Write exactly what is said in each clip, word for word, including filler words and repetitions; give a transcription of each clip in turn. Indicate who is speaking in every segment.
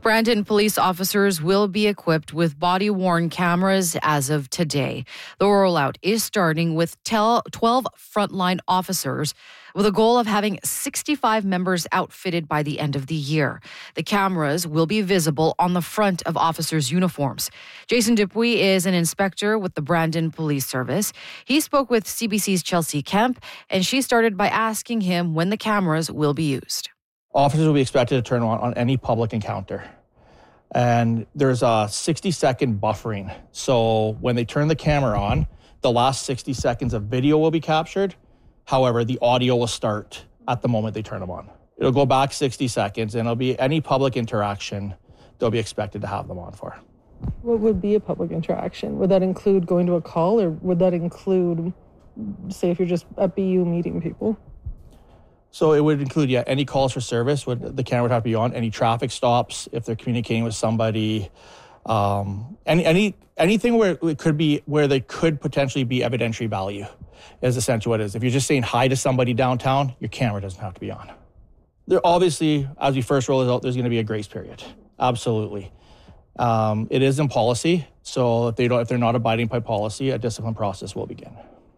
Speaker 1: Brandon police officers will be equipped with body-worn cameras as of today. The rollout is starting with twelve frontline officers with a goal of having sixty-five members outfitted by the end of the year. The cameras will be visible on the front of officers' uniforms. Jason Dupuis is an inspector with the Brandon Police Service. He spoke with C B C's Chelsea Kemp, and she started by asking him when the cameras will be used.
Speaker 2: Officers will be expected to turn on on any public encounter. And there's a sixty second buffering. So when they turn the camera on, the last sixty seconds of video will be captured. However, the audio will start at the moment they turn them on. It'll go back sixty seconds, and it'll be any public interaction they'll be expected to have them on for.
Speaker 3: What would be a public interaction? Would that include going to a call, or would that include, say, if you're just at B U meeting people?
Speaker 2: So it would include, yeah, any calls for service, would the camera would have to be on, any traffic stops, if they're communicating with somebody, um, any any anything where it could be, where there could potentially be evidentiary value is essentially what it is. If you're just saying hi to somebody downtown, your camera doesn't have to be on. There obviously, as we first roll it out, there's going to be a grace period. Absolutely. Um, it is in policy, so if they don't, if they're not abiding by policy, a discipline process will begin.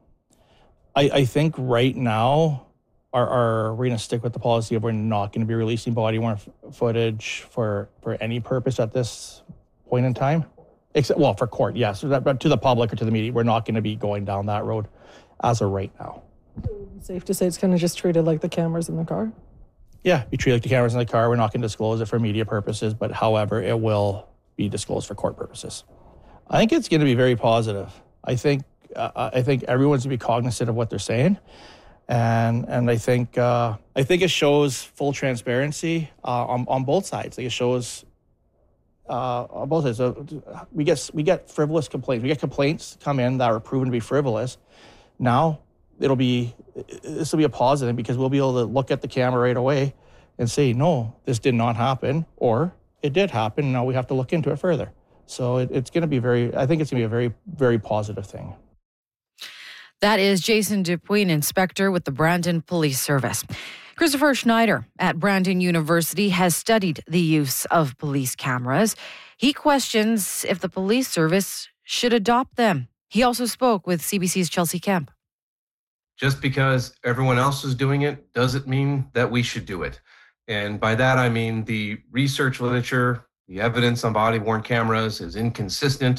Speaker 2: I, I think right now, Are, are we're going to stick with the policy of we're not going to be releasing body-worn f- footage for, for any purpose at this point in time? Except, well, for court, yes. So that, but to the public or to the media, we're not going to be going down that road as of right now.
Speaker 3: Safe to say it's kind of just treated like the cameras in the car?
Speaker 2: Yeah, be treated like the cameras in the car. We're not going to disclose it for media purposes, but however, it will be disclosed for court purposes. I think it's going to be very positive. I think uh, I think everyone's going to be cognizant of what they're saying. And and I think uh, I think it shows full transparency uh, on on both sides. Like it shows uh, on both sides. So we get we get frivolous complaints. We get complaints come in that are proven to be frivolous. Now it'll be this will be a positive because we'll be able to look at the camera right away and say, no, this did not happen, or it did happen. Now we have to look into it further. So it, it's going to be very. I think it's going to be a very very positive thing.
Speaker 1: That is Jason Dupuis, an inspector with the Brandon Police Service. Christopher Schneider at Brandon University has studied the use of police cameras. He questions if the police service should adopt them. He also spoke with C B C's Chelsea Kemp.
Speaker 4: Just because everyone else is doing it doesn't mean that we should do it. And by that, I mean the research literature, the evidence on body-worn cameras is inconsistent.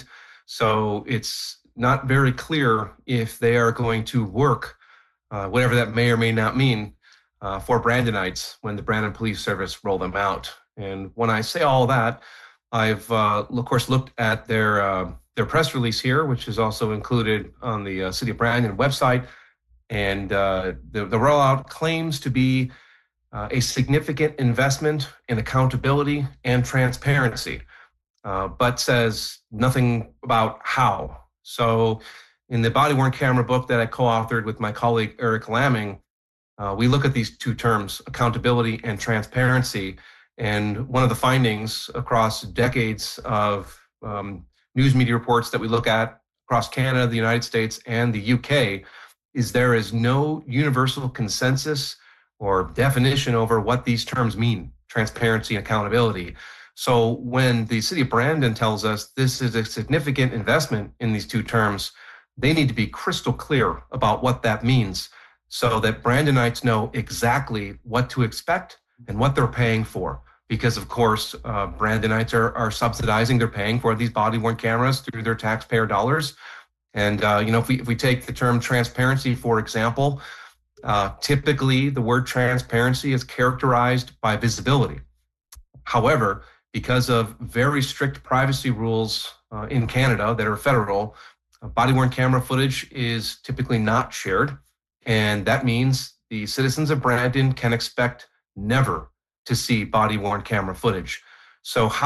Speaker 4: So it's not very clear if they are going to work, uh, whatever that may or may not mean, uh, for Brandonites when the Brandon Police Service roll them out. And when I say all that, I've, uh, of course, looked at their uh, their press release here, which is also included on the uh, City of Brandon website. And uh, the, the rollout claims to be uh, a significant investment in accountability and transparency, uh, but says nothing about how. So in the body-worn camera book that I co-authored with my colleague Eric Lamming, uh, we look at these two terms, accountability and transparency. And one of the findings across decades of um, news media reports that we look at across Canada, the United States, and the U K is there is no universal consensus or definition over what these terms mean, transparency and accountability. So when the City of Brandon tells us this is a significant investment in these two terms, they need to be crystal clear about what that means so that Brandonites know exactly what to expect and what they're paying for. Because, of course, uh, Brandonites are, are subsidizing, they're paying for these body-worn cameras through their taxpayer dollars. And, uh, you know, if we, if we take the term transparency, for example, uh, typically the word transparency is characterized by visibility. However, because of very strict privacy rules uh, in Canada that are federal, uh, body-worn camera footage is typically not shared. And that means the citizens of Brandon can expect never to see body-worn camera footage. So how